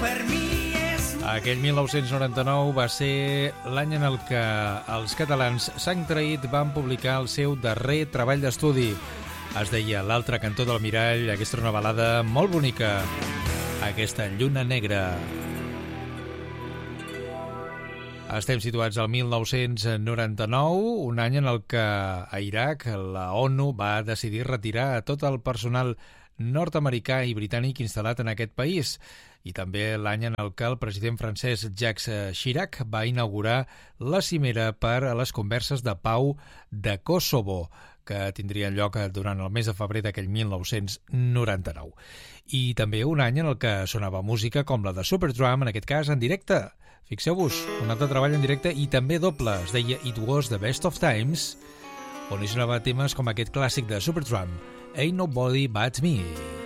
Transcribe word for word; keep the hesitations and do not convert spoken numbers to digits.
per mi és... Aquell mil nou-cents noranta-nou va ser l'any en el que els catalans Sang Traït van publicar el seu darrer treball d'estudi. Es deia L'altre cantó del mirall. Aquesta era una balada molt bonica. Aquesta lluna negra. Estem situats al mil nou-cents noranta-nou, un any en el que a Iraq la ONU va decidir retirar a tot el personal nord-americà i britànic instal·lat en aquest país, i també l'any en el que el president francès Jacques Chirac va inaugurar la cimera per a les converses de pau de Kosovo, que tindrien lloc durant el mes de febrer d'aquell mil nou-cents noranta-nou. I també un any en el que sonava música com la de Superdrum, en aquest cas en directe. Fixeu-vos, un altre treball en directe i també doble. Es deia It Was the Best of Times, on hi sonava temes com aquest clàssic de Superdrum, Ain't Nobody But Me.